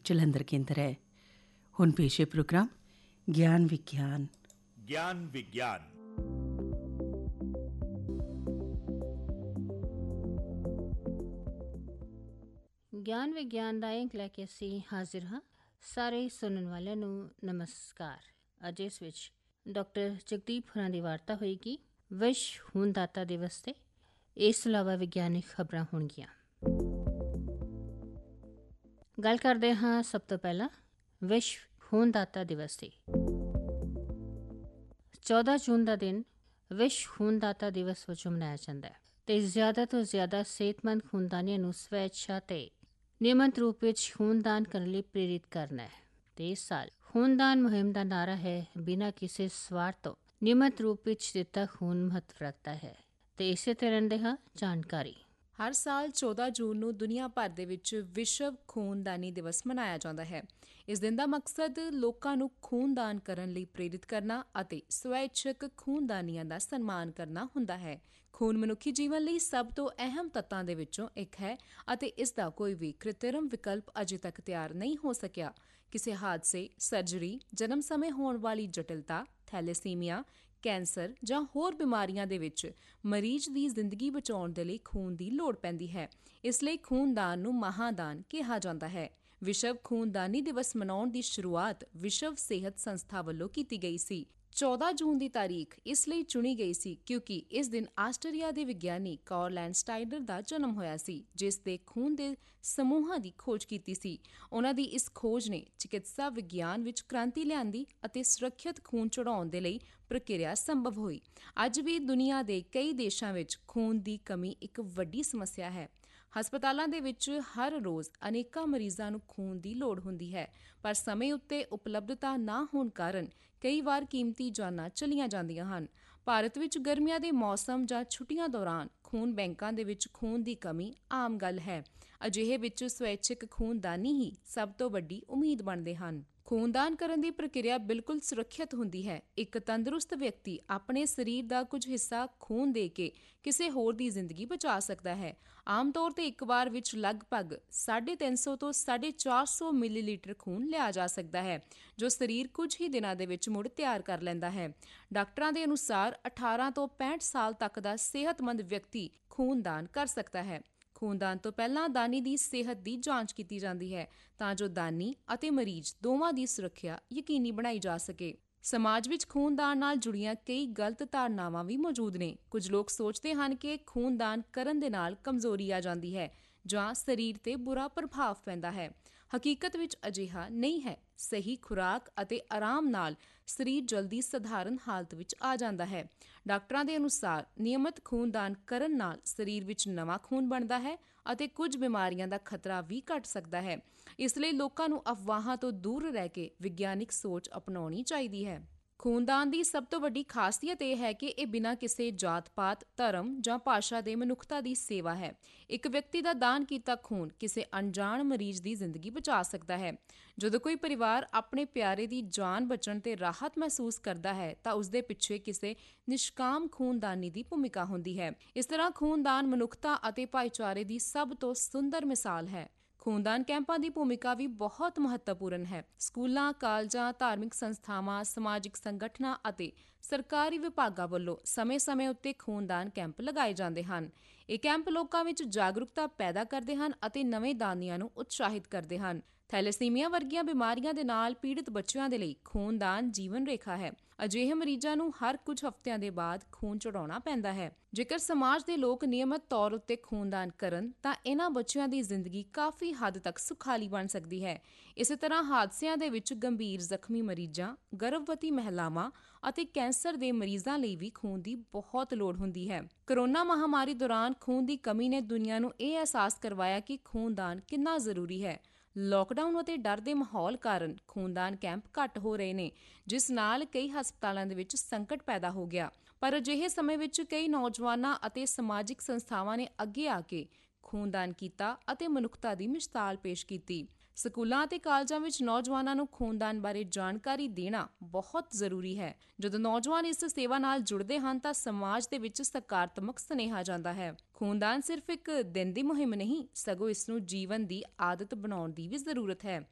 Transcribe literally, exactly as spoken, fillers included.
ਜਲੰਧਰ ਕੇਂਦਰ ਹੈ। ਹੁਣ ਪੇਸ਼ ਹੈ ਪ੍ਰੋਗਰਾਮ ਗਿਆਨ ਵਿਗਿਆਨ। ਗਿਆਨ ਵਿਗਿਆਨ ਗਿਆਨ ਵਿਗਿਆਨ ਦਾ ਅੰਕ ਲੈ ਕੇ ਅਸੀਂ ਹਾਜ਼ਰ ਹਾਂ। ਸਾਰੇ ਸੁਣਨ ਵਾਲਿਆਂ ਨੂੰ ਨਮਸਕਾਰ। ਅੱਜ ਇਸ ਵਿੱਚ ਡਾਕਟਰ ਜਗਦੀਪ ਹੋਰਾਂ ਦੀ ਵਾਰਤਾ ਹੋਏਗੀ ਵਿਸ਼ਵ ਖੂਨਦਾਤਾ ਦਿਵਸ 'ਤੇ। ਇਸ ਤੋਂ ਇਲਾਵਾ ਵਿਗਿਆਨਿਕ ਖਬਰਾਂ ਹੋਣਗੀਆਂ। ਗੱਲ ਕਰਦੇ ਹਾਂ ਸਭ ਤੋਂ ਪਹਿਲਾਂ ਵਿਸ਼ਵ ਖੂਨਦਾਤਾ ਦਿਵਸ 'ਤੇ। ਚੌਦਾਂ ਜੂਨ ਦਾ ਦਿਨ ਵਿਸ਼ਵ ਖੂਨਦਾਤਾ ਦਿਵਸ ਵਜੋਂ ਮਨਾਇਆ ਜਾਂਦਾ ਹੈ ਅਤੇ ਜ਼ਿਆਦਾ ਤੋਂ ਜ਼ਿਆਦਾ ਸਿਹਤਮੰਦ ਖੂਨਦਾਨੀਆਂ ਨੂੰ ਸਵੈਛਾ ਅਤੇ ਨਿਯਮਿਤ ਰੂਪ ਵਿੱਚ ਖੂਨਦਾਨ ਕਰਨ ਲਈ ਪ੍ਰੇਰਿਤ ਕਰਨਾ ਹੈ। ਅਤੇ ਇਸ ਸਾਲ ਖੂਨਦਾਨ ਮੁਹਿੰਮ ਦਾ ਨਾਅਰਾ ਹੈ ਬਿਨਾਂ ਕਿਸੇ ਸਵਾਰਥ ਤੋਂ ਨਿਯਮਿਤ ਰੂਪ ਵਿੱਚ ਦਿੱਤਾ ਖੂਨ ਮਹੱਤਵ ਰੱਖਦਾ ਹੈ। ਅਤੇ ਇਸੇ ਤਰ੍ਹਾਂ ਦੇ ਹਾਂ ਜਾਣਕਾਰੀ। ਹਰ ਸਾਲ ਚੌਦਾਂ ਜੂਨ ਨੂੰ ਦੁਨੀਆ ਭਰ ਦੇ ਵਿੱਚ ਵਿਸ਼ਵ ਖੂਨਦਾਨੀ ਦਿਵਸ ਮਨਾਇਆ ਜਾਂਦਾ ਹੈ। ਇਸ ਦਿਨ ਦਾ ਮਕਸਦ ਲੋਕਾਂ ਨੂੰ ਖੂਨਦਾਨ ਕਰਨ ਲਈ ਪ੍ਰੇਰਿਤ ਕਰਨਾ ਅਤੇ ਸਵੈਛਿਕ ਖੂਨਦਾਨੀਆਂ ਦਾ ਸਨਮਾਨ ਕਰਨਾ ਹੁੰਦਾ ਹੈ। ਖੂਨ ਮਨੁੱਖੀ ਜੀਵਨ ਲਈ ਸਭ ਤੋਂ ਅਹਿਮ ਤੱਤਾਂ ਦੇ ਵਿੱਚੋਂ ਇੱਕ ਹੈ ਅਤੇ ਇਸ ਦਾ ਕੋਈ ਵੀ ਕ੍ਰਿਤਰਮ ਵਿਕਲਪ ਅਜੇ ਤੱਕ ਤਿਆਰ ਨਹੀਂ ਹੋ ਸਕਿਆ। ਕਿਸੇ ਹਾਦਸੇ, ਸਰਜਰੀ, ਜਨਮ ਸਮੇਂ ਹੋਣ ਵਾਲੀ ਜਟਿਲਤਾ, ਥੈਲੇਸੀਮੀਆ, ਕੈਂਸਰ ਜਾਂ ਹੋਰ ਬਿਮਾਰੀਆਂ ਦੇ ਵਿੱਚ ਮਰੀਜ਼ ਦੀ ਜ਼ਿੰਦਗੀ ਬਚਾਉਣ ਦੇ ਲਈ ਖੂਨ ਦੀ ਲੋੜ ਪੈਂਦੀ ਹੈ। ਇਸ ਲਈ ਖੂਨਦਾਨ ਨੂੰ ਮਹਾਦਾਨ ਕਿਹਾ ਜਾਂਦਾ ਹੈ। ਵਿਸ਼ਵ ਖੂਨਦਾਨੀ ਦਿਵਸ ਮਨਾਉਣ ਦੀ ਸ਼ੁਰੂਆਤ ਵਿਸ਼ਵ ਸਿਹਤ ਸੰਸਥਾ ਵੱਲੋਂ ਕੀਤੀ ਗਈ ਸੀ। ਚੌਦਾਂ ਜੂਨ ਦੀ ਤਾਰੀਖ ਇਸ ਲਈ ਚੁਣੀ ਗਈ ਸੀ ਕਿਉਂਕਿ ਇਸ ਦਿਨ ਆਸਟਰੀਆ ਦੇ ਵਿਗਿਆਨੀ ਕਾਰਲ ਲੈਂਡਸਟਾਈਨਰ ਦਾ ਜਨਮ ਹੋਇਆ ਸੀ, ਜਿਸ ਦੇ ਖੂਨ ਦੇ ਸਮੂਹਾਂ ਦੀ ਖੋਜ ਕੀਤੀ ਸੀ। ਉਹਨਾਂ ਦੀ ਇਸ ਖੋਜ ਨੇ ਚਿਕਿਤਸਾ ਵਿਗਿਆਨ ਵਿੱਚ ਕ੍ਰਾਂਤੀ ਲਿਆਂਦੀ ਅਤੇ ਸੁਰੱਖਿਅਤ ਖੂਨ ਚੜਾਉਣ ਦੇ ਲਈ ਪ੍ਰਕਿਰਿਆ ਸੰਭਵ ਹੋਈ। ਅੱਜ ਵੀ ਦੁਨੀਆ ਦੇ ਕਈ ਦੇਸ਼ਾਂ ਵਿੱਚ ਖੂਨ ਦੀ ਕਮੀ ਇੱਕ ਵੱਡੀ ਸਮੱਸਿਆ ਹੈ। ਹਸਪਤਾਲਾਂ ਦੇ ਵਿੱਚ ਹਰ ਰੋਜ਼ ਅਨੇਕਾਂ ਮਰੀਜ਼ਾਂ ਨੂੰ ਖੂਨ ਦੀ ਲੋੜ ਹੁੰਦੀ ਹੈ, ਪਰ ਸਮੇਂ ਉੱਤੇ ਉਪਲਬਧਤਾ ਨਾ ਹੋਣ ਕਾਰਨ ਕਈ ਵਾਰ ਕੀਮਤੀ ਜਾਨਾਂ ਚਲੀਆਂ ਜਾਂਦੀਆਂ ਹਨ। ਭਾਰਤ ਵਿੱਚ ਗਰਮੀਆਂ ਦੇ ਮੌਸਮ ਜਾਂ ਛੁੱਟੀਆਂ ਦੌਰਾਨ ਖੂਨ ਬੈਂਕਾਂ ਦੇ ਵਿੱਚ ਖੂਨ ਦੀ ਕਮੀ ਆਮ ਗੱਲ ਹੈ। ਅਜਿਹੇ ਵਿੱਚ ਸਵੈਛਿਕ ਖੂਨਦਾਨੀ ਹੀ ਸਭ ਤੋਂ ਵੱਡੀ ਉਮੀਦ ਬਣਦੇ ਹਨ। ਖੂਨਦਾਨ ਕਰਨ ਦੀ ਪ੍ਰਕਿਰਿਆ ਬਿਲਕੁਲ ਸੁਰੱਖਿਅਤ ਹੁੰਦੀ ਹੈ। ਇੱਕ ਤੰਦਰੁਸਤ ਵਿਅਕਤੀ ਆਪਣੇ ਸਰੀਰ ਦਾ ਕੁਝ ਹਿੱਸਾ ਖੂਨ ਦੇ ਕੇ ਕਿਸੇ ਹੋਰ ਦੀ ਜ਼ਿੰਦਗੀ ਬਚਾ ਸਕਦਾ ਹੈ। ਆਮ ਤੌਰ ਤੇ ਇੱਕ ਵਾਰ ਵਿੱਚ ਲਗਭਗ ਸਾਢੇ ਤਿੰਨ ਸੌ ਤੋਂ ਸਾਢੇ ਚਾਰ ਸੌ ਮਿਲੀਲੀਟਰ ਖੂਨ ਲਿਆ ਜਾ ਸਕਦਾ ਹੈ, ਜੋ ਸਰੀਰ ਕੁਝ ਹੀ ਦਿਨਾਂ ਦੇ ਵਿੱਚ ਮੁੜ ਤਿਆਰ ਕਰ ਲੈਂਦਾ ਹੈ। ਡਾਕਟਰਾਂ ਦੇ ਅਨੁਸਾਰ ਅਠਾਰਾਂ ਤੋਂ ਪੈਂਹਠ ਸਾਲ ਤੱਕ ਦਾ ਸਿਹਤਮੰਦ ਵਿਅਕਤੀ ਖੂਨਦਾਨ ਕਰ ਸਕਦਾ ਹੈ। ਖੂਨਦਾਨ ਤੋਂ ਪਹਿਲਾਂ ਦਾਨੀ ਦੀ ਸਿਹਤ ਦੀ ਜਾਂਚ ਕੀਤੀ ਜਾਂਦੀ ਹੈ ਤਾਂ ਜੋ ਦਾਨੀ ਅਤੇ ਮਰੀਜ਼ ਦੋਵਾਂ ਦੀ ਸੁਰੱਖਿਆ ਯਕੀਨੀ ਬਣਾਈ ਜਾ ਸਕੇ। ਸਮਾਜ ਵਿੱਚ ਖੂਨਦਾਨ ਨਾਲ ਜੁੜੀਆਂ ਕਈ ਗਲਤ ਧਾਰਨਾਵਾਂ ਵੀ ਮੌਜੂਦ ਨੇ। ਕੁਝ ਲੋਕ ਸੋਚਦੇ ਹਨ ਕਿ ਖੂਨਦਾਨ ਕਰਨ ਦੇ ਨਾਲ ਕਮਜ਼ੋਰੀ ਆ ਜਾਂਦੀ ਹੈ ਜਾਂ ਸਰੀਰ ਤੇ ਬੁਰਾ ਪ੍ਰਭਾਵ ਪੈਂਦਾ ਹੈ। ਹਕੀਕਤ ਵਿੱਚ ਅਜਿਹਾ ਨਹੀਂ ਹੈ। ਸਹੀ ਖੁਰਾਕ ਅਤੇ ਆਰਾਮ ਨਾਲ ਸਰੀਰ ਜਲਦੀ ਸਧਾਰਨ ਹਾਲਤ ਵਿੱਚ ਆ ਜਾਂਦਾ ਹੈ। ਡਾਕਟਰਾਂ ਦੇ ਅਨੁਸਾਰ ਨਿਯਮਿਤ ਖੂਨਦਾਨ ਕਰਨ ਨਾਲ ਸਰੀਰ ਵਿੱਚ ਨਵਾਂ ਖੂਨ ਬਣਦਾ ਹੈ ਅਤੇ ਕੁਝ ਬਿਮਾਰੀਆਂ ਦਾ ਖਤਰਾ ਵੀ ਘਟ ਸਕਦਾ ਹੈ। ਇਸ ਲਈ ਲੋਕਾਂ ਨੂੰ ਅਫਵਾਹਾਂ ਤੋਂ ਦੂਰ ਰਹਿ ਕੇ ਵਿਗਿਆਨਿਕ ਸੋਚ ਅਪਣਾਉਣੀ ਚਾਹੀਦੀ ਹੈ। ਖੂਨਦਾਨ ਦੀ ਸਭ ਤੋਂ ਵੱਡੀ ਖਾਸੀਅਤ ਇਹ ਹੈ ਕਿ ਇਹ ਬਿਨਾਂ ਕਿਸੇ ਜਾਤ-ਪਾਤ, ਧਰਮ ਜਾਂ ਭਾਸ਼ਾ ਦੇ ਮਨੁੱਖਤਾ ਦੀ ਸੇਵਾ ਹੈ। ਇੱਕ ਵਿਅਕਤੀ ਦਾ ਦਾਨ ਕੀਤਾ ਖੂਨ ਕਿਸੇ ਅਣਜਾਣ ਮਰੀਜ਼ ਦੀ ਜ਼ਿੰਦਗੀ ਬਚਾ ਸਕਦਾ ਹੈ। ਜਦੋਂ ਕੋਈ ਪਰਿਵਾਰ ਆਪਣੇ ਪਿਆਰੇ ਦੀ ਜਾਨ ਬਚਣ ਤੇ ਰਾਹਤ ਮਹਿਸੂਸ ਕਰਦਾ ਹੈ ਤਾਂ ਉਸਦੇ ਪਿੱਛੇ ਕਿਸੇ ਨਿਸ਼ਕਾਮ ਖੂਨਦਾਨੀ ਦੀ ਭੂਮਿਕਾ ਹੁੰਦੀ ਹੈ। ਇਸ ਤਰ੍ਹਾਂ ਖੂਨਦਾਨ ਮਨੁੱਖਤਾ ਅਤੇ ਭਾਈਚਾਰੇ ਦੀ ਸਭ ਤੋਂ ਸੁੰਦਰ ਮਿਸਾਲ ਹੈ। ਖੂਨਦਾਨ ਕੈਂਪਾਂ ਦੀ ਭੂਮਿਕਾ ਵੀ ਬਹੁਤ ਮਹੱਤਵਪੂਰਨ ਹੈ। ਸਕੂਲਾਂ, ਕਾਲਜਾਂ, ਧਾਰਮਿਕ ਸੰਸਥਾਵਾਂ, ਸਮਾਜਿਕ ਸੰਗਠਨਾਂ ਅਤੇ ਸਰਕਾਰੀ ਵਿਭਾਗਾਂ ਵੱਲੋਂ ਸਮੇਂ-ਸਮੇਂ ਉੱਤੇ ਖੂਨਦਾਨ ਕੈਂਪ ਲਗਾਏ ਜਾਂਦੇ ਹਨ। ਇਹ ਕੈਂਪ ਲੋਕਾਂ ਵਿੱਚ ਜਾਗਰੂਕਤਾ ਪੈਦਾ ਕਰਦੇ ਹਨ ਅਤੇ ਨਵੇਂ ਦਾਨੀਆਂ ਨੂੰ ਉਤਸ਼ਾਹਿਤ ਕਰਦੇ ਹਨ। ਥੈਲੇਸੀਮੀਆ ਵਰਗੀਆਂ ਬਿਮਾਰੀਆਂ ਦੇ ਨਾਲ ਪੀੜਿਤ ਬੱਚਿਆਂ ਦੇ ਲਈ ਖੂਨਦਾਨ ਜੀਵਨ ਰੇਖਾ ਹੈ। ਅਜਿਹੇ ਮਰੀਜ਼ਾਂ ਨੂੰ ਹਰ ਕੁਝ ਹਫ਼ਤਿਆਂ ਦੇ ਬਾਅਦ ਖੂਨ ਚੜਾਉਣਾ ਪੈਂਦਾ ਹੈ। ਜੇਕਰ ਸਮਾਜ ਦੇ ਲੋਕ ਨਿਯਮਿਤ ਤੌਰ ਉੱਤੇ ਖੂਨਦਾਨ ਕਰਨ ਤਾਂ ਇਹਨਾਂ ਬੱਚਿਆਂ ਦੀ ਜ਼ਿੰਦਗੀ ਕਾਫੀ ਹੱਦ ਤੱਕ ਸੁਖਾਲੀ ਬਣ ਸਕਦੀ ਹੈ। ਇਸੇ ਤਰ੍ਹਾਂ ਹਾਦਸਿਆਂ ਦੇ ਵਿੱਚ ਗੰਭੀਰ ਜ਼ਖਮੀ ਮਰੀਜ਼ਾਂ, ਗਰਭਵਤੀ ਮਹਿਲਾਵਾਂ ਅਤੇ ਕੈਂਸਰ ਦੇ ਮਰੀਜ਼ਾਂ ਲਈ ਵੀ ਖੂਨ ਦੀ ਬਹੁਤ ਲੋੜ ਹੁੰਦੀ ਹੈ। ਕਰੋਨਾ ਮਹਾਮਾਰੀ ਦੌਰਾਨ ਖੂਨ ਦੀ ਕਮੀ ਨੇ ਦੁਨੀਆ ਨੂੰ ਇਹ ਅਹਿਸਾਸ ਕਰਵਾਇਆ ਕਿ ਖੂਨਦਾਨ ਕਿੰਨਾ ਜ਼ਰੂਰੀ ਹੈ। ਲਾਕਡਾਊਨ ਅਤੇ ਡਰ ਦੇ ਮਾਹੌਲ ਕਾਰਨ ਖੂਨਦਾਨ ਕੈਂਪ ਘੱਟ ਹੋ ਰਹੇ ਨੇ, ਜਿਸ ਨਾਲ ਕਈ ਹਸਪਤਾਲਾਂ ਦੇ ਵਿੱਚ ਸੰਕਟ ਪੈਦਾ ਹੋ ਗਿਆ। ਪਰ ਅਜਿਹੇ ਸਮੇਂ ਵਿੱਚ ਕਈ ਨੌਜਵਾਨਾਂ ਅਤੇ ਸਮਾਜਿਕ ਸੰਸਥਾਵਾਂ ਨੇ ਅੱਗੇ ਆ ਕੇ ਖੂਨਦਾਨ ਕੀਤਾ ਅਤੇ ਮਨੁੱਖਤਾ ਦੀ ਮਿਸਾਲ ਪੇਸ਼ ਕੀਤੀ। ਸਕੂਲਾਂ ਅਤੇ ਕਾਲਜਾਂ ਵਿੱਚ ਨੌਜਵਾਨਾਂ ਨੂੰ ਖੂਨਦਾਨ ਬਾਰੇ ਜਾਣਕਾਰੀ ਦੇਣਾ ਬਹੁਤ ਜ਼ਰੂਰੀ ਹੈ। ਜਦੋਂ ਨੌਜਵਾਨ ਇਸ ਸੇਵਾ ਨਾਲ ਜੁੜਦੇ ਹਨ ਤਾਂ ਸਮਾਜ ਦੇ ਵਿੱਚ ਸਕਾਰਾਤਮਕ ਸੁਨੇਹਾ ਜਾਂਦਾ ਹੈ। ਖੂਨਦਾਨ ਸਿਰਫ ਇੱਕ ਦਿਨ ਦੀ ਮੁਹਿੰਮ ਨਹੀਂ, ਸਗੋਂ ਇਸ ਨੂੰ ਜੀਵਨ ਦੀ ਆਦਤ ਬਣਾਉਣ ਦੀ ਵੀ ਜ਼ਰੂਰਤ ਹੈ।